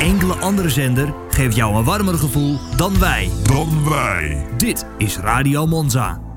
enkele andere zender geeft jou een warmer gevoel dan wij. Dan wij. Dit is Radio Monza.